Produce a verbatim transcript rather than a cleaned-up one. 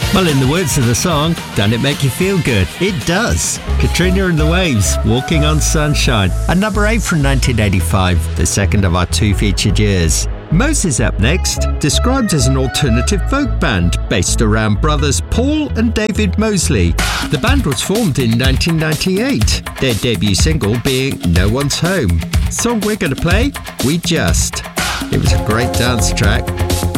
Well, in the words of the song, don't it make you feel good? It does. Katrina and the Waves, Walking on Sunshine. And number eight from nineteen eighty-five, the second of our two featured years. Moses Up Next, described as an alternative folk band based around brothers Paul and David Mosley. The band was formed in nineteen ninety-eight, their debut single being No One's Home. The song we're going to play, We Just. It was a great dance track.